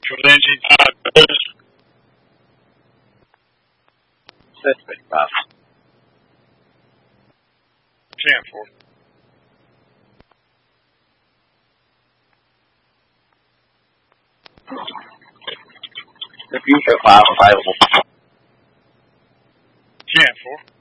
Lindsay, Suspect, Bob. 10-4. The future file available. 10-4.